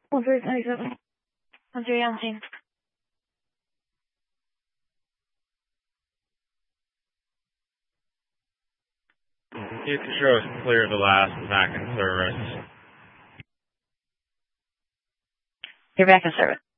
137. 10 You can show us clear the last back in service. You're back in service.